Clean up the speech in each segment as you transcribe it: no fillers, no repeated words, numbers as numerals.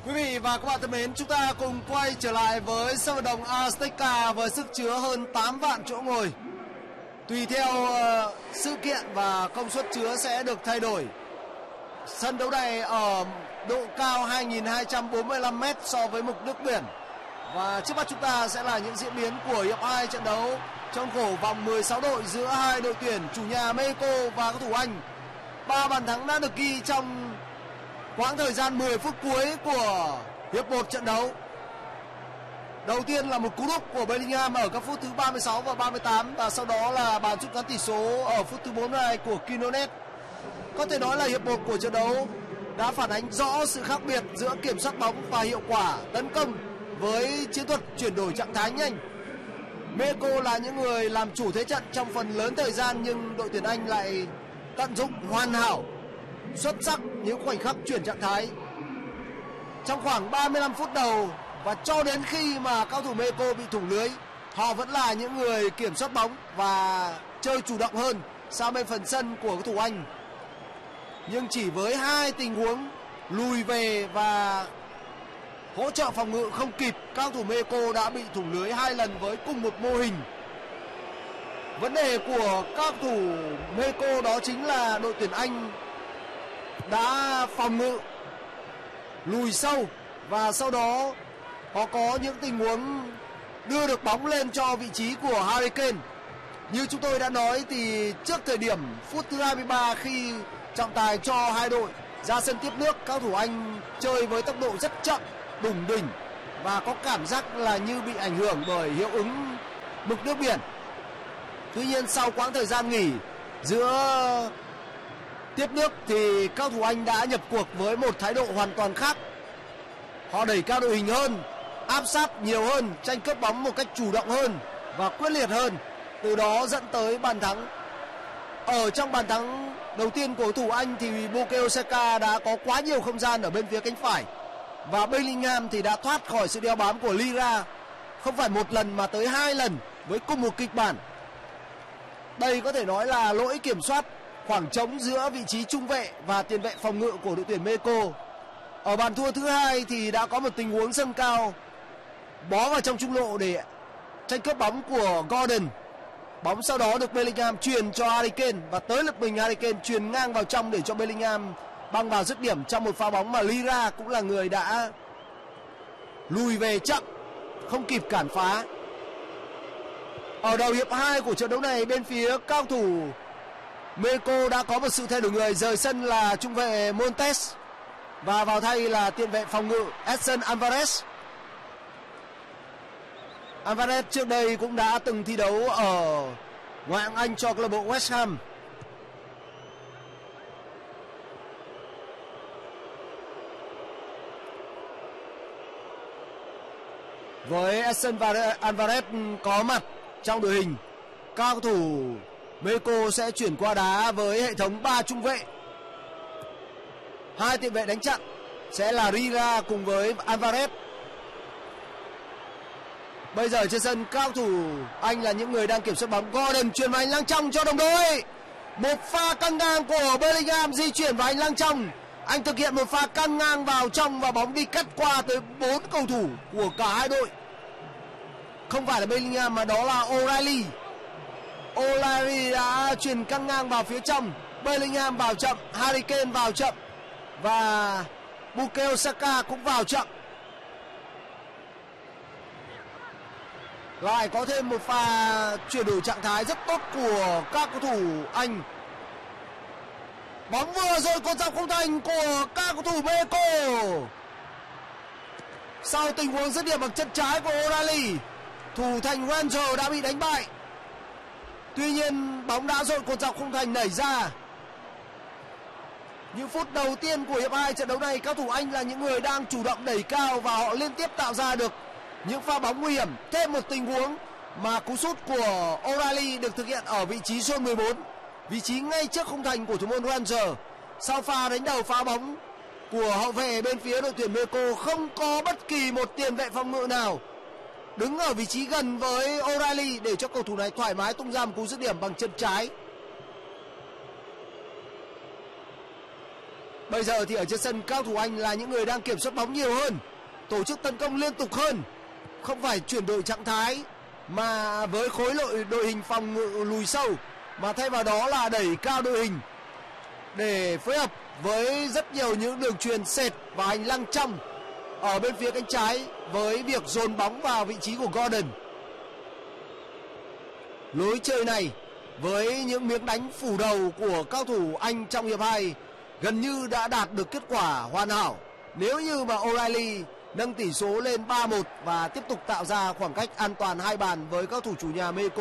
Quý vị và các bạn thân mến, chúng ta cùng quay trở lại với sân vận động Azteca với sức chứa hơn 8 vạn chỗ ngồi. Tùy theo sự kiện và công suất chứa sẽ được thay đổi. Sân đấu này ở độ cao 2.245m so với mực nước biển. Và trước mắt chúng ta sẽ là những diễn biến của hiệp 2 trận đấu trong khổ vòng 16 đội giữa hai đội tuyển chủ nhà Mexico và các thủ Anh. 3 bàn thắng đã được ghi trong quãng thời gian 10 phút cuối của hiệp 1 trận đấu. Đầu tiên là một cú đúp của Bellingham ở các phút thứ 36 và 38 và sau đó là bàn rút ngắn tỷ số ở phút thứ 42 của Quinones. Có thể nói là hiệp 1 của trận đấu đã phản ánh rõ sự khác biệt giữa kiểm soát bóng và hiệu quả tấn công với chiến thuật chuyển đổi trạng thái nhanh. Mexico là những người làm chủ thế trận trong phần lớn thời gian, nhưng đội tuyển Anh lại tận dụng hoàn hảo xuất sắc những khoảnh khắc chuyển trạng thái. Trong khoảng 35 phút đầu và cho đến khi mà cao thủ Mexico bị thủng lưới, họ vẫn là những người kiểm soát bóng và chơi chủ động hơn sang bên phần sân của thủ Anh. Nhưng chỉ với hai tình huống lùi về và hỗ trợ phòng ngự không kịp, cao thủ Mexico đã bị thủng lưới 2 lần với cùng một mô hình. Vấn đề của các thủ Mexico đó chính là đội tuyển Anh đã phòng ngự lùi sâu và sau đó họ có những tình huống đưa được bóng lên cho vị trí của Harry Kane. Như chúng tôi đã nói thì trước thời điểm phút thứ 23, khi trọng tài cho hai đội ra sân tiếp nước, cao thủ Anh chơi với tốc độ rất chậm, đủng đỉnh và có cảm giác là như bị ảnh hưởng bởi hiệu ứng mực nước biển. Tuy nhiên sau quãng thời gian nghỉ giữa tiếp nước thì cao thủ Anh đã nhập cuộc với một thái độ hoàn toàn khác. Họ đẩy cao đội hình hơn, áp sát nhiều hơn, tranh cướp bóng một cách chủ động hơn và quyết liệt hơn, từ đó dẫn tới bàn thắng. Ở trong bàn thắng đầu tiên của thủ Anh thì Bukayo Saka đã có quá nhiều không gian ở bên phía cánh phải và Bellingham thì đã thoát khỏi sự đeo bám của Lira không phải một lần mà tới 2 lần với cùng một kịch bản. Đây có thể nói là lỗi kiểm soát khoảng trống giữa vị trí trung vệ và tiền vệ phòng ngự của đội tuyển Mexico. Ở bàn thua thứ hai thì đã có một tình huống dâng cao bó vào trong trung lộ để tranh cướp bóng của Gordon. Bóng sau đó được Bellingham truyền cho Harry Kane và tới lượt mình Harry Kane truyền ngang vào trong để cho Bellingham băng vào dứt điểm trong một pha bóng mà Lira cũng là người đã lùi về chậm, không kịp cản phá. Ở đầu hiệp 2 của trận đấu này, bên phía cao thủ Mexico đã có một sự thay đổi người, rời sân là trung vệ Montes và vào thay là tiền vệ phòng ngự Edson Alvarez. Alvarez trước đây cũng đã từng thi đấu ở ngoại hạng Anh cho câu lạc bộ West Ham. Với Edson Alvarez có mặt trong đội hình, cao thủ Mexico sẽ chuyển qua đá với hệ thống 3 trung vệ. Hai tiền vệ đánh chặn sẽ là Rira cùng với Alvarez. Bây giờ trên sân, cao thủ Anh là những người đang kiểm soát bóng. Gordon chuyển vào hành lang trong cho đồng đội. Một pha căng ngang của Bellingham di chuyển vào hành lang trong. Anh thực hiện một pha căng ngang vào trong và bóng đi cắt qua tới 4 cầu thủ của cả hai đội. Không phải là Bellingham mà đó là O'Reilly. O'Reilly đã chuyển căng ngang vào phía trong. Bellingham vào chậm, Harry Kane vào chậm và Bukayo Saka cũng vào chậm. Lại có thêm một pha chuyển đổi trạng thái rất tốt của các cầu thủ Anh. Bóng vừa rồi còn dọc không thành của các cầu thủ Mexico. Sau tình huống dứt điểm bằng chân trái của O'Reilly, thủ thành Ranger đã bị đánh bại. Tuy nhiên bóng đã dội cột dọc không thành nảy ra. Những phút đầu tiên của hiệp 2 trận đấu này, cao thủ Anh là những người đang chủ động đẩy cao và họ liên tiếp tạo ra được những pha bóng nguy hiểm. Thêm một tình huống mà cú sút của O'Reilly được thực hiện ở vị trí zone 14, vị trí ngay trước khung thành của thủ môn Ranger. Sau pha đánh đầu phá bóng của hậu vệ bên phía đội tuyển Mexico, không có bất kỳ một tiền vệ phòng ngự nào đứng ở vị trí gần với O'Reilly để cho cầu thủ này thoải mái tung ra một cú dứt điểm bằng chân trái. Bây giờ thì ở trên sân cao thủ Anh là những người đang kiểm soát bóng nhiều hơn, tổ chức tấn công liên tục hơn, không phải chuyển đổi trạng thái mà với khối đội hình phòng ngự lùi sâu, mà thay vào đó là đẩy cao đội hình để phối hợp với rất nhiều những đường truyền sệt và hành lang trong ở bên phía cánh trái với việc dồn bóng vào vị trí của Gordon. Lối chơi này với những miếng đánh phủ đầu của cao thủ Anh trong hiệp 2 gần như đã đạt được kết quả hoàn hảo nếu như mà O'Reilly nâng tỷ số lên 3-1 và tiếp tục tạo ra khoảng cách an toàn 2 bàn với các thủ chủ nhà Mexico.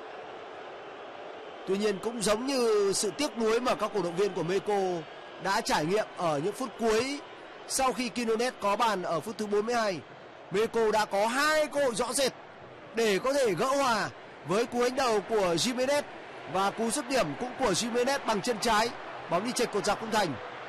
Tuy nhiên cũng giống như sự tiếc nuối mà các cổ động viên của Mexico đã trải nghiệm ở những phút cuối sau khi Quinones có bàn ở phút thứ 42. Mexico đã có 2 cơ hội rõ rệt để có thể gỡ hòa với cú đánh đầu của Giménez và cú dứt điểm cũng của Giménez bằng chân trái, bóng đi chệch cột dọc khung thành.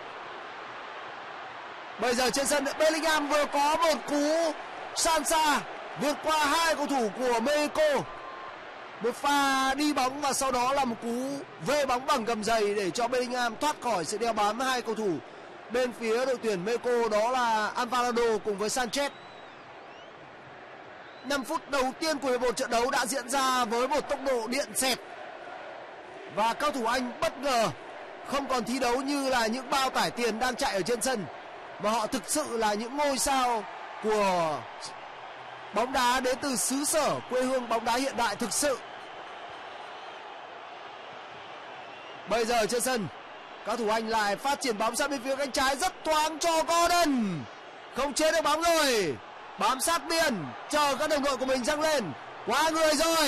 Bây giờ trên sân Bellingham vừa có một cú san xa vượt qua 2 cầu thủ của Mexico, một pha đi bóng và sau đó là một cú vê bóng bằng gầm giày để cho Bellingham thoát khỏi sự đeo bám 2 cầu thủ bên phía đội tuyển Mexico, đó là Alvarado cùng với Sanchez. 5 phút đầu tiên của hiệp 1 trận đấu đã diễn ra với một tốc độ điện xẹt và cao thủ Anh bất ngờ không còn thi đấu như là những bao tải tiền đang chạy ở trên sân, mà họ thực sự là những ngôi sao của bóng đá đến từ xứ sở quê hương bóng đá hiện đại thực sự. Bây giờ trên sân cao thủ Anh lại phát triển bóng sang bên phía cánh trái rất thoáng cho Gordon, không chế được bóng rồi, bám sát biên chờ các đồng đội của mình dâng lên, qua người rồi.